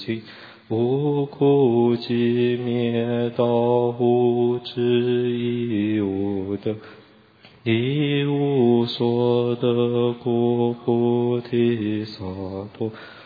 尽，无苦集灭道，无智亦无得，一无所得故，菩提萨埵